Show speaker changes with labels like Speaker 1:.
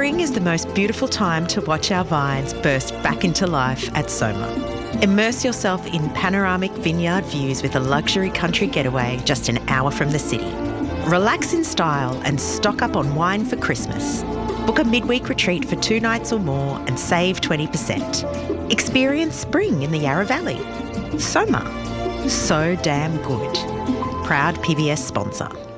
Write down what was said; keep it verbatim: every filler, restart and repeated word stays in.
Speaker 1: Spring is the most beautiful time to watch our vines burst back into life at Soma. Immerse yourself in panoramic vineyard views with a luxury country getaway just an hour from the city. Relax in style and stock up on wine for Christmas. Book a midweek retreat for two nights or more and save twenty percent. Experience spring in the Yarra Valley. Soma. So damn good. Proud P B S sponsor.